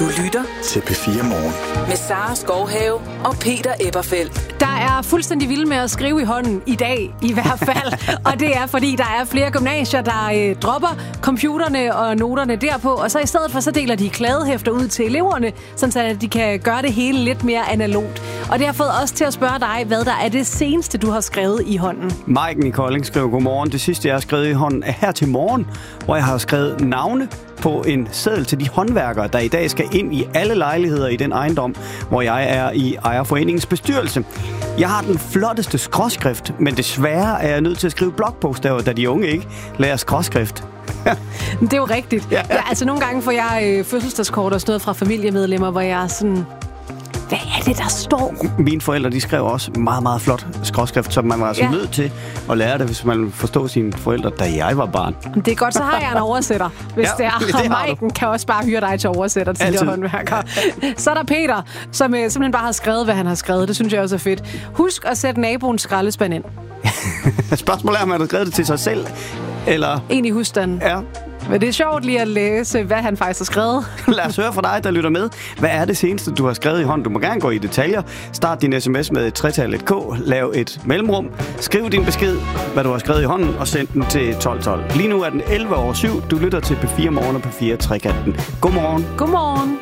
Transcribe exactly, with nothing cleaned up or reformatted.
Du lytter til P fire Morgen. Med Sara Skovhave og Peter Eberfeldt. Der er fuldstændig vilde med at skrive i hånden i dag, i hvert fald. Og det er, fordi der er flere gymnasier, der øh, dropper computerne og noterne derpå. Og så i stedet for, så deler de kladehæfter ud til eleverne, sådan at de kan gøre det hele lidt mere analogt. Og det har fået os til at spørge dig, hvad der er det seneste, du har skrevet i hånden. Maiken i Kolding skriver, godmorgen. Det sidste, jeg har skrevet i hånden, er her til morgen, hvor jeg har skrevet navne på en seddel til de håndværkere, der i dag skal ind i alle lejligheder i den ejendom, hvor jeg er i ejerforeningens bestyrelse. Jeg har den flotteste skråskrift, men desværre er jeg nødt til at skrive blokbogstaver, da de unge ikke lærer skråskrift. Det er jo rigtigt. Ja. Ja, altså nogle gange får jeg øh, fødselsdagskort og sådan noget fra familiemedlemmer, hvor jeg er sådan... Hvad er det, der står? Mine forældre, de skrev også meget, meget flot skråskrift, så man var altså ja. nødt til at lære det, hvis man forstår sine forældre, da jeg var barn. Det er godt, så har jeg en oversætter, hvis ja, det er. Det og Maiken kan også bare hyre dig til oversætter til de håndværkere. Så er der Peter, som øh, simpelthen bare har skrevet, hvad han har skrevet. Det synes jeg også er fedt. Husk at sætte naboens skraldespand ind. Spørgsmålet er, om han har skrevet det til sig selv, eller... En i husstanden. Ja. Men det er sjovt lige at læse, hvad han faktisk har skrevet. Lad os høre fra dig, der lytter med. Hvad er det seneste, du har skrevet i hånden? Du må gerne gå i detaljer. Start din sms med et tretal, et K. Lav et mellemrum. Skriv din besked, hvad du har skrevet i hånden, og send den til tolv tolv. Lige nu er den elleve over syv. Du lytter til P fire Morgen og P fire Trekanten. Godmorgen. Godmorgen.